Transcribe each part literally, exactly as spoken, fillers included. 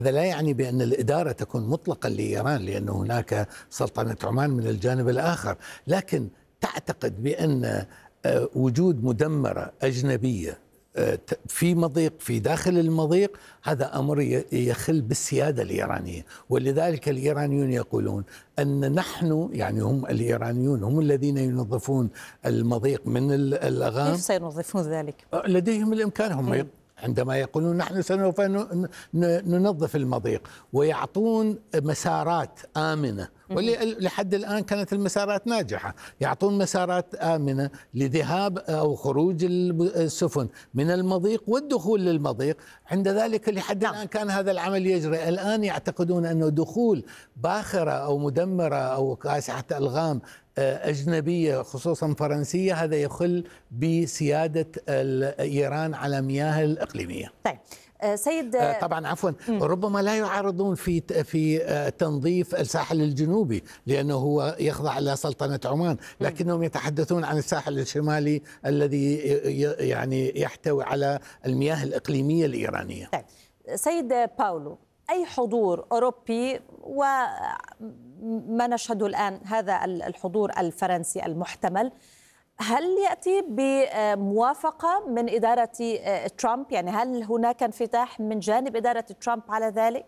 هذا لا يعني بأن الإدارة تكون مطلقا لإيران، لأن هناك سلطنة عمان من الجانب الآخر، لكن تعتقد بأن وجود مدمرة أجنبية في مضيق في داخل المضيق هذا أمر يخل بالسيادة الإيرانية، ولذلك الإيرانيون يقولون أن نحن يعني هم الإيرانيون هم الذين ينظفون المضيق من الأغام. كيف سينظفون ذلك؟ لديهم الإمكان، هم عندما يقولون نحن سوف ننظف المضيق ويعطون مسارات آمنة، ولحد الآن كانت المسارات ناجحة، يعطون مسارات آمنة لذهاب أو خروج السفن من المضيق والدخول للمضيق. عند ذلك لحد الآن كان هذا العمل يجري. الآن يعتقدون أنه دخول باخرة أو مدمرة أو كاسحة ألغام أجنبية خصوصا فرنسية هذا يخل بسيادة إيران على مياه الإقليمية. طيب سيد طبعا عفوا ربما لا يعارضون في في تنظيف الساحل الجنوبي لأنه هو يخضع لسلطنة عمان، لكنهم يتحدثون عن الساحل الشمالي الذي يعني يحتوي على المياه الإقليمية الإيرانية. طيب سيد باولو، أي حضور أوروبي وما نشهده الآن هذا الحضور الفرنسي المحتمل هل يأتي بموافقة من إدارة ترامب؟ يعني هل هناك انفتاح من جانب إدارة ترامب على ذلك؟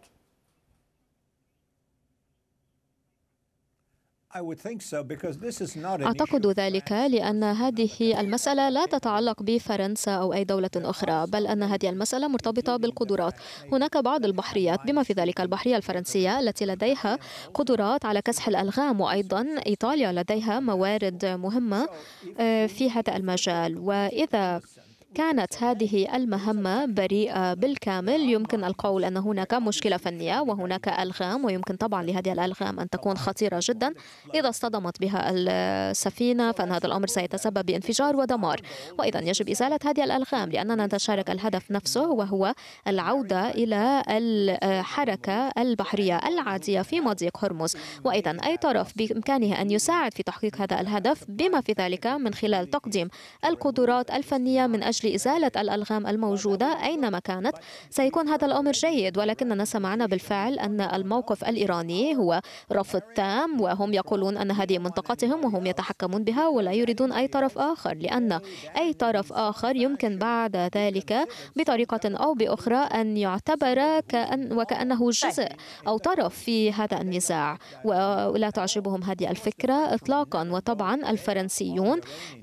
أعتقد ذلك لأن هذه المسألة لا تتعلق بفرنسا أو أي دولة أخرى، بل أن هذه المسألة مرتبطة بالقدرات. هناك بعض البحريات بما في ذلك البحرية الفرنسية التي لديها قدرات على كسح الألغام، وأيضا إيطاليا لديها موارد مهمة في هذا المجال، وإذا كانت هذه المهمة بريئة بالكامل يمكن القول أن هناك مشكلة فنية وهناك ألغام، ويمكن طبعا لهذه الألغام أن تكون خطيرة جدا. إذا اصطدمت بها السفينة فإن هذا الأمر سيتسبب بانفجار ودمار، وإذا يجب إزالة هذه الألغام لأننا نتشارك الهدف نفسه وهو العودة إلى الحركة البحرية العادية في مضيق هرمز، وإذا أي طرف بإمكانه أن يساعد في تحقيق هذا الهدف بما في ذلك من خلال تقديم القدرات الفنية من أجل لإزالة الألغام الموجودة أينما كانت سيكون هذا الأمر جيد. ولكننا سمعنا بالفعل أن الموقف الإيراني هو رفض تام، وهم يقولون أن هذه منطقتهم وهم يتحكمون بها ولا يريدون أي طرف آخر، لأن أي طرف آخر يمكن بعد ذلك بطريقة أو بأخرى أن يعتبر كأن وكأنه جزء أو طرف في هذا النزاع، ولا تعجبهم هذه الفكرة إطلاقا. وطبعا الفرنسيون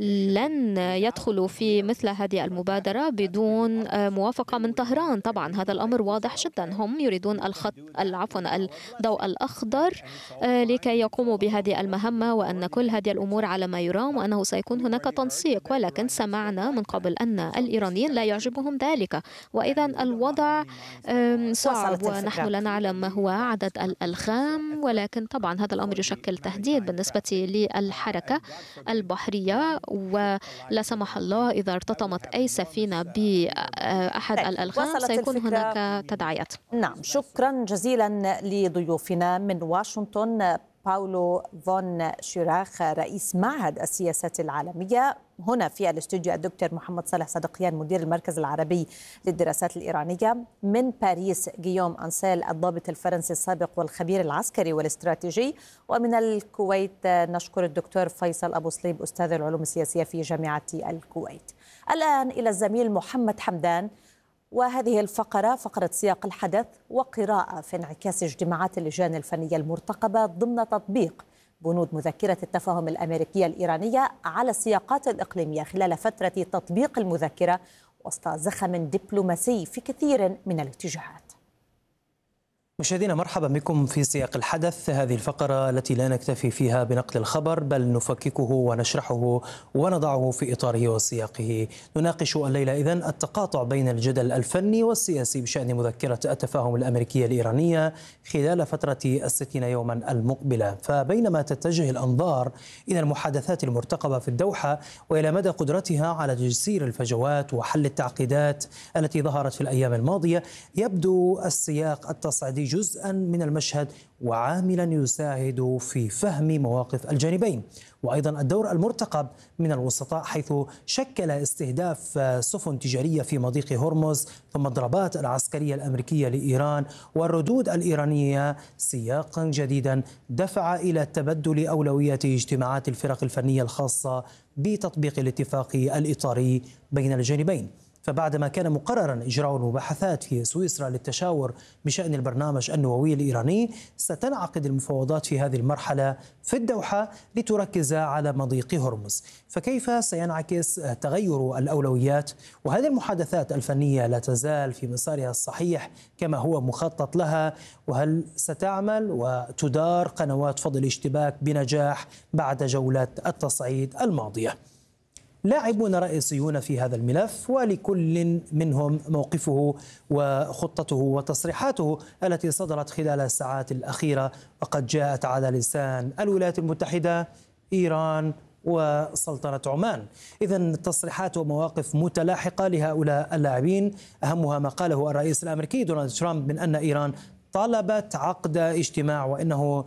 لن يدخلوا في مثل هذه المبادرة بدون موافقة من طهران. طبعا هذا الأمر واضح جدا، هم يريدون الخط عفوا الضوء الأخضر لكي يقوموا بهذه المهمة، وأن كل هذه الأمور على ما يرام وأنه سيكون هناك تنسيق. ولكن سمعنا من قبل أن الإيرانيين لا يعجبهم ذلك، وإذا الوضع صعب ونحن لا نعلم ما هو عدد الألغام، ولكن طبعا هذا الأمر يشكل تهديد بالنسبة للحركة البحرية، ولا سمح الله إذا ارتطمت أي سفينة بأحد الألغام سيكون هناك تداعيات. نعم، شكرا جزيلا لضيوفنا من واشنطن باولو فون شيراخ رئيس معهد السياسات العالمية، هنا في الاستوديو الدكتور محمد صالح صدقيان مدير المركز العربي للدراسات الإيرانية، من باريس جيوم أنسيل الضابط الفرنسي السابق والخبير العسكري والاستراتيجي، ومن الكويت نشكر الدكتور فيصل أبو صليب أستاذ العلوم السياسية في جامعة الكويت. الآن إلى الزميل محمد حمدان، وهذه الفقرة فقرة سياق الحدث وقراءة في انعكاس اجتماعات اللجان الفنية المرتقبة ضمن تطبيق بنود مذكرة التفاهم الأمريكية الإيرانية على السياقات الإقليمية خلال فترة تطبيق المذكرة وسط زخم دبلوماسي في كثير من الاتجاهات. مشاهدينا مرحبا بكم في سياق الحدث، هذه الفقرة التي لا نكتفي فيها بنقل الخبر بل نفككه ونشرحه ونضعه في إطاره وسياقه. نناقش الليلة إذن التقاطع بين الجدل الفني والسياسي بشأن مذكرة التفاهم الأمريكية الإيرانية خلال فترة الستين يوما المقبلة. فبينما تتجه الأنظار إلى المحادثات المرتقبة في الدوحة وإلى مدى قدرتها على تجسير الفجوات وحل التعقيدات التي ظهرت في الأيام الماضية، يبدو السياق التصعيدي جزءا من المشهد وعاملا يساعد في فهم مواقف الجانبين. وأيضا الدور المرتقب من الوسطاء حيث شكل استهداف سفن تجارية في مضيق هرمز ثم الضربات العسكرية الأمريكية لإيران والردود الإيرانية سياقا جديدا دفع إلى تبدل أولوية اجتماعات الفرق الفنية الخاصة بتطبيق الاتفاق الإطاري بين الجانبين. فبعدما كان مقررا إجراء المباحثات في سويسرا للتشاور بشأن البرنامج النووي الإيراني، ستنعقد المفاوضات في هذه المرحلة في الدوحة لتركز على مضيق هرمز. فكيف سينعكس تغير الأولويات؟ وهذه المحادثات الفنية لا تزال في مسارها الصحيح كما هو مخطط لها؟ وهل ستعمل وتدار قنوات فض الاشتباك بنجاح بعد جولة التصعيد الماضية؟ لاعبون رئيسيون في هذا الملف، ولكل منهم موقفه وخطته وتصريحاته التي صدرت خلال الساعات الأخيرة، وقد جاءت على لسان الولايات المتحدة، إيران وسلطنة عمان. إذن تصريحات ومواقف متلاحقة لهؤلاء اللاعبين، أهمها ما قاله الرئيس الأمريكي دونالد ترامب من أن إيران طلبت عقد اجتماع وإنه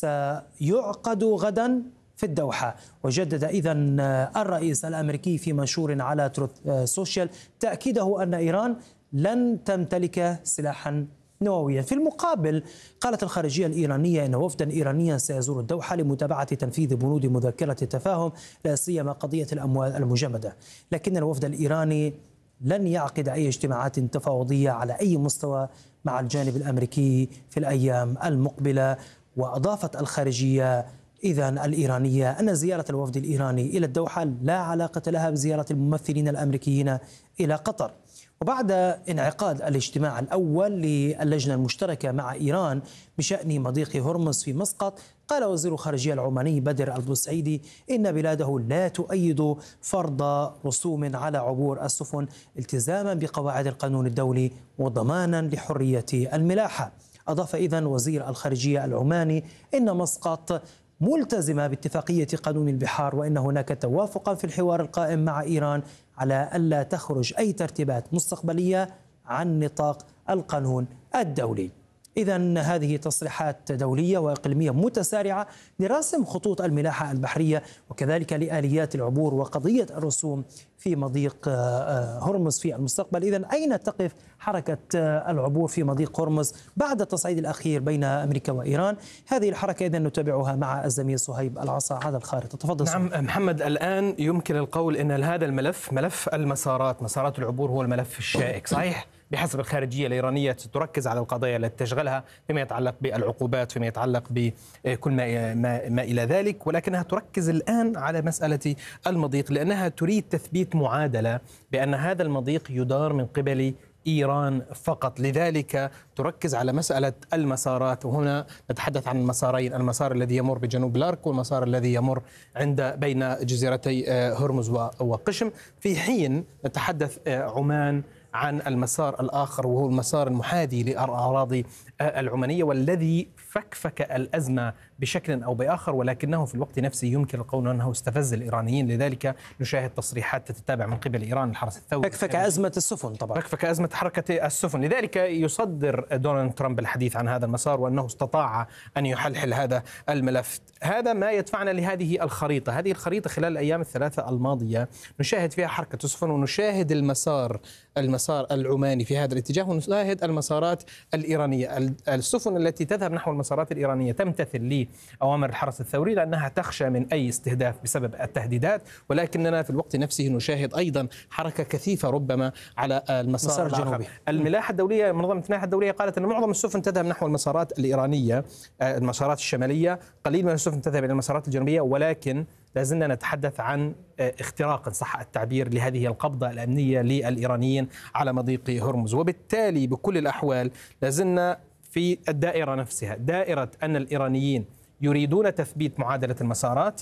سيعقد غدا في الدوحة. وجدد إذن الرئيس الأمريكي في منشور على تروث سوشيال تأكيده أن إيران لن تمتلك سلاحا نوويا. في المقابل قالت الخارجية الإيرانية أن وفدا إيرانيا سيزور الدوحة لمتابعة تنفيذ بنود مذكرة التفاهم، لا سيما قضية الأموال المجمدة، لكن الوفد الإيراني لن يعقد أي اجتماعات تفاوضية على أي مستوى مع الجانب الأمريكي في الأيام المقبلة. وأضافت الخارجية إذن الإيرانية أن زيارة الوفد الإيراني إلى الدوحة لا علاقة لها بزيارة الممثلين الأمريكيين إلى قطر. وبعد انعقاد الاجتماع الأول للجنة المشتركة مع إيران بشأن مضيق هرمز في مسقط، قال وزير الخارجية العماني بدر البوسعيدي إن بلاده لا تؤيد فرض رسوم على عبور السفن التزاما بقواعد القانون الدولي وضمانا لحرية الملاحة. أضاف إذن وزير الخارجية العماني إن مسقط ملتزمة باتفاقية قانون البحار، وإن هناك توافقا في الحوار القائم مع إيران على ألا تخرج أي ترتيبات مستقبلية عن نطاق القانون الدولي. إذن هذه تصريحات دولية وإقليمية متسارعة لرسم خطوط الملاحة البحرية وكذلك لآليات العبور وقضية الرسوم في مضيق هرمز في المستقبل. إذن أين تقف حركة العبور في مضيق هرمز بعد التصعيد الأخير بين أمريكا وإيران؟ هذه الحركة إذن نتابعها مع الزميل صهيب العصا على الخارطة. تفضل. نعم صهيب. محمد، الآن يمكن القول أن هذا الملف، ملف المسارات، مسارات العبور، هو الملف الشائك. صحيح بحسب الخارجية الإيرانية تركز على القضايا التي تشغلها فيما يتعلق بالعقوبات، فيما يتعلق بكل ما, ما, ما إلى ذلك، ولكنها تركز الآن على مسألة المضيق لأنها تريد تثبيت معادلة بأن هذا المضيق يدار من قبل إيران فقط. لذلك تركز على مسألة المسارات، وهنا نتحدث عن المسارين، المسار الذي يمر بجنوب الأرك والمسار الذي يمر عند بين جزيرتي هرمز وقشم، في حين نتحدث عمان عن المسار الآخر وهو المسار المحاذي للأراضي العمانية والذي فكفك الأزمة بشكل أو بآخر، ولكنه في الوقت نفسه يمكن القول أنه استفز الإيرانيين. لذلك نشاهد تصريحات تتتابع من قبل إيران، الحرس الثوري فكفك أزمة السفن طبعا فكفك أزمة حركة السفن. لذلك يصدر دونالد ترامب الحديث عن هذا المسار وأنه استطاع أن يحلحل هذا الملف. هذا ما يدفعنا لهذه الخريطة. هذه الخريطة خلال الأيام الثلاثة الماضية نشاهد فيها حركة السفن، ونشاهد المسار المسار العماني في هذا الاتجاه، ونشاهد المسارات الإيرانية. السفن التي تذهب نحو المسارات الإيرانية تمتثل لأوامر الحرس الثوري لأنها تخشى من أي استهداف بسبب التهديدات، ولكننا في الوقت نفسه نشاهد أيضا حركة كثيفة ربما على المسار الجنوبي. الملاحة الدولية، منظمة الملاحة الدولية قالت أن معظم السفن تذهب نحو المسارات الإيرانية، المسارات الشمالية، قليل من السفن تذهب إلى المسارات الجنوبية، ولكن لازلنا نتحدث عن اختراق صح التعبير لهذه القبضة الأمنية للإيرانيين على مضيق هرمز. وبالتالي بكل الأحوال لازلنا في الدائرة نفسها، دائرة أن الإيرانيين يريدون تثبيت معادلة المسارات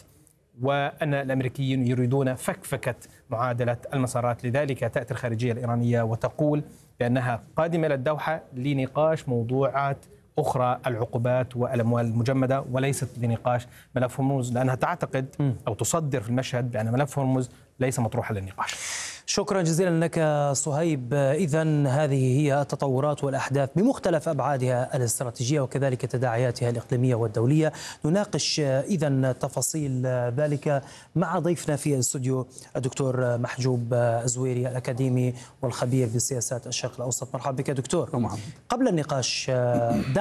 وأن الأمريكيين يريدون فكفكة معادلة المسارات. لذلك تأتي الخارجية الإيرانية وتقول بأنها قادمة إلى الدوحة لنقاش موضوعات أخرى، العقوبات والأموال المجمدة، وليست لنقاش ملف هرمز، لأنها تعتقد أو تصدر في المشهد بأن ملف هرمز ليس مطروحا للنقاش. شكرا جزيلا لك صهيب. إذن هذه هي التطورات والأحداث بمختلف أبعادها الاستراتيجية وكذلك تداعياتها الإقليمية والدولية. نناقش إذن تفاصيل ذلك مع ضيفنا في الاستوديو الدكتور محجوب الزويري الأكاديمي والخبير بسياسات الشرق الأوسط. مرحبا بك دكتور. قبل النقاش